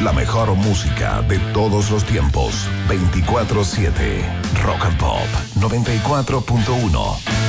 La mejor música de todos los tiempos. 24/7. Rock and Pop 94.1.